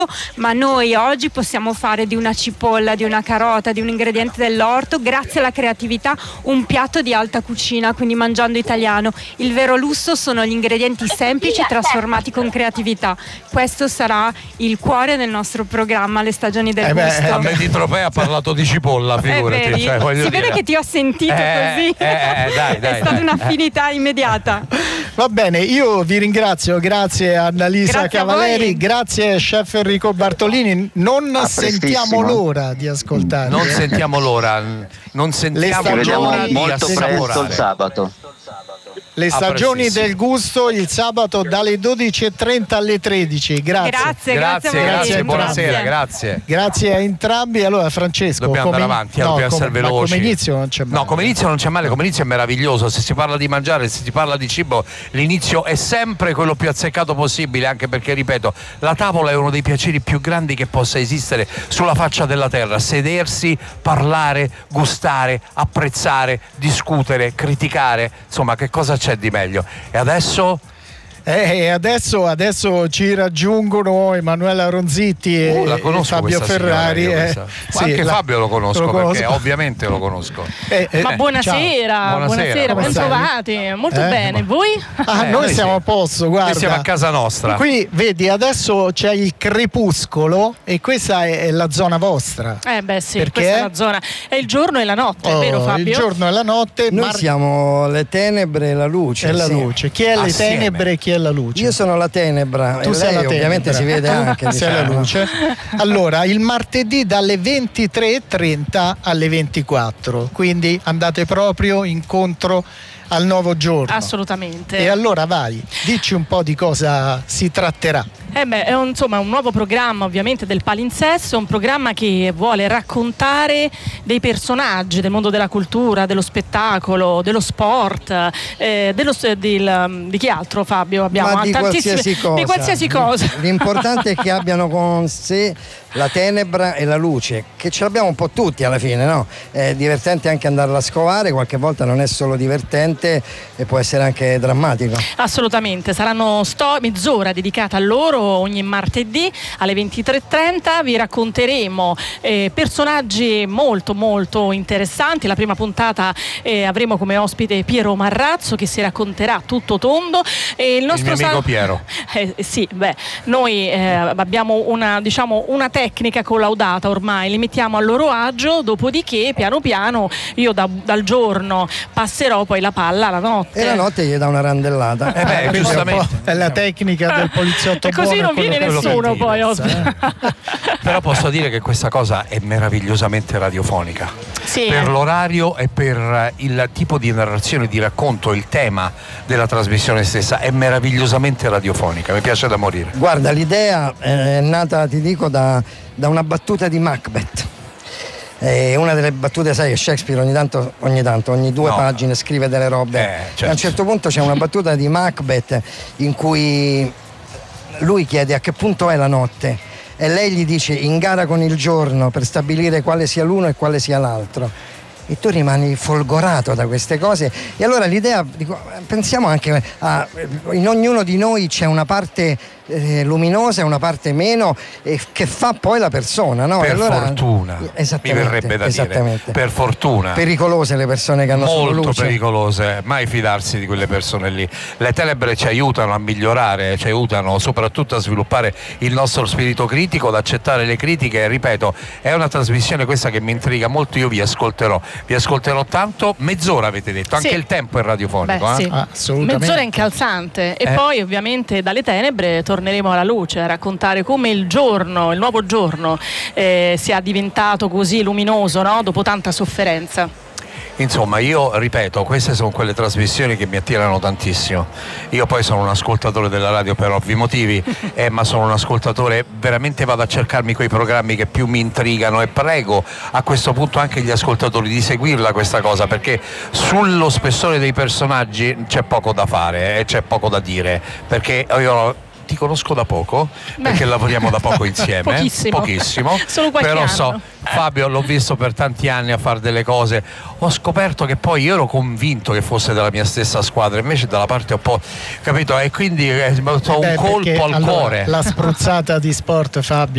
ma noi oggi possiamo fare di una cipolla, di una carota, di un ingrediente dell'orto, grazie alla creatività, un piatto di alta cucina, quindi mangiando italiano. Il vero lusso sono gli ingredienti semplici trasformati con creatività. Questo sarà il cuore del nostro programma Le Stagioni del Gusto. A me di Tropea ha parlato di cipolla, figurati. Si vede che ti ho sentito così. Dai, è stata un'affinità immediata. Va bene, io vi ringrazio, grazie a Annalisa Cavaleri, grazie a chef Enrico Bartolini. Non sentiamo l'ora di ascoltare. Non sentiamo l'ora di molto assaporare. presto il sabato. Le Stagioni del Gusto il sabato dalle 12:30 alle 13. Grazie, buonasera, grazie. Grazie a entrambi. Allora Francesco, dobbiamo andare avanti, dobbiamo essere veloci. Come inizio non c'è male. No, come inizio non c'è male, come inizio è meraviglioso. Se si parla di mangiare, se si parla di cibo, l'inizio è sempre quello più azzeccato possibile, anche perché, ripeto, la tavola è uno dei piaceri più grandi che possa esistere sulla faccia della terra. Sedersi, parlare, gustare, apprezzare, discutere, criticare, insomma, che cosa c'è di meglio? E adesso? Adesso ci raggiungono Emanuela Ronzitti e Fabio Ferrari. Anche Fabio lo conosco, perché ovviamente lo conosco. Ma buonasera, ben trovati. Molto bene, voi? Noi siamo a posto, guarda. Noi siamo a casa nostra. Qui vedi, adesso c'è il crepuscolo e questa è la zona vostra. Sì, perché questa è la zona. È il giorno e la notte, vero Fabio? Il giorno e la notte. Noi siamo le tenebre e la luce. E la luce. Chi è le tenebre e chi è la luce? Io sono la tenebra. Tu sei la tenebra. Ovviamente si vede anche. Sei la luce. Allora, il martedì dalle 23:30 alle 24. Quindi andate proprio incontro al nuovo giorno. Assolutamente. E allora vai, dici un po' di cosa si tratterà. È un nuovo programma ovviamente del Palinsesto, un programma che vuole raccontare dei personaggi del mondo della cultura, dello spettacolo, dello sport, di chi altro, Fabio? Abbiamo di qualsiasi cosa. L'importante è che abbiano con sé la tenebra e la luce, che ce l'abbiamo un po' tutti alla fine, no? È divertente anche andarla a scovare, qualche volta non è solo divertente e può essere anche drammatico. Assolutamente, saranno mezz'ora dedicata a loro ogni martedì alle 23:30. Vi racconteremo personaggi molto molto interessanti. La prima puntata avremo come ospite Piero Marrazzo, che si racconterà tutto tondo. Il nostro mio amico Piero. Noi abbiamo una tecnica collaudata ormai, li mettiamo a loro agio, dopodiché piano piano io dal giorno passerò poi la palla alla notte. E la notte gli dà una randellata. Giustamente. È la tecnica del poliziotto e così non viene nessuno poi ospite. Però posso dire che questa cosa è meravigliosamente radiofonica. Sì. Per l'orario e per il tipo di narrazione, di racconto, il tema della trasmissione stessa è meravigliosamente radiofonica, mi piace da morire. Guarda, l'idea è nata, ti dico, da una battuta di Macbeth. Una delle battute, sai che Shakespeare ogni due pagine scrive delle robe. Certo. A un certo punto c'è una battuta di Macbeth in cui lui chiede a che punto è la notte e lei gli dice in gara con il giorno per stabilire quale sia l'uno e quale sia l'altro. E tu rimani folgorato da queste cose. E allora l'idea, pensiamo anche in ognuno di noi c'è una parte luminosa e una parte meno che fa poi la persona, no? Per fortuna, mi verrebbe da dire, per fortuna. Pericolose le persone che hanno solo luce. Molto pericolose, mai fidarsi di quelle persone lì. Le tenebre ci aiutano a migliorare, ci aiutano soprattutto a sviluppare il nostro spirito critico, ad accettare le critiche. Ripeto, è una trasmissione questa che mi intriga molto, io vi ascolterò tanto. Mezz'ora avete detto, anche il tempo è radiofonico. Sì. Assolutamente. Mezz'ora incalzante e poi ovviamente dalle tenebre torneremo alla luce a raccontare come il nuovo giorno sia diventato così luminoso, no? Dopo tanta sofferenza. Insomma, io ripeto, queste sono quelle trasmissioni che mi attirano tantissimo. Io poi sono un ascoltatore della radio per ovvi motivi, ma sono un ascoltatore, veramente vado a cercarmi quei programmi che più mi intrigano e prego a questo punto anche gli ascoltatori di seguirla questa cosa, perché sullo spessore dei personaggi c'è poco da fare e c'è poco da dire, perché io ti conosco da poco, perché lavoriamo da poco insieme. Pochissimo. Solo qualche però anno. Fabio l'ho visto per tanti anni a fare delle cose, ho scoperto che poi io ero convinto che fosse della mia stessa squadra, invece dalla parte un po', capito? E quindi ho un colpo al cuore. La spruzzata di sport, Fabio,